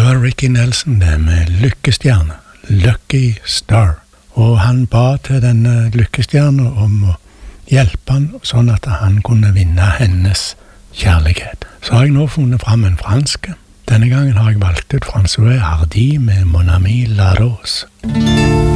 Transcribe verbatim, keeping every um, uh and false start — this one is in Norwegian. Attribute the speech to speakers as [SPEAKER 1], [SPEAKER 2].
[SPEAKER 1] var Ricky Nelson det med lykkestjerne, Lucky Star. Og han ba til denne lykkestjernen om å hjelpe han sånn at han kunne vinne hennes kjærlighet. Så har jeg nå funnet fram en franske. Denne gangen har jeg valgt ut François Hardy med Mon Ami La Rose.